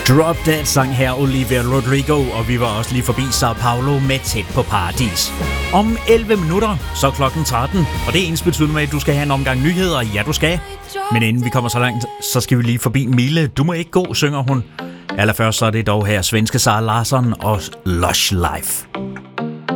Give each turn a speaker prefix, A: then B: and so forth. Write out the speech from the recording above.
A: Drop Dead sang her Olivia Rodrigo, og vi var også lige forbi Sao Paulo med Tæt på Paradis. Om 11 minutter, så klokken 13, og det er ensbetydende med, at du skal have en omgang nyheder. Ja, du skal. Men inden vi kommer så langt, så skal vi lige forbi Mille. Du må ikke gå, synger hun. Allerførst så er det dog her svenske Sara Larsson og Lush Life.